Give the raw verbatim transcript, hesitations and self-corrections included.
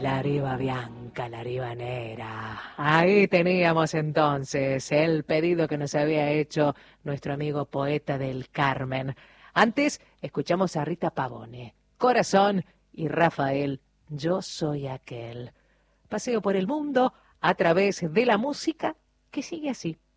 La riba bianca, la riba negra. Ahí teníamos entonces el pedido que nos había hecho nuestro amigo poeta del Carmen. Antes escuchamos a Rita Pavone, Corazón, y Rafael, Yo soy aquel. Paseo por el mundo a través de la música que sigue así.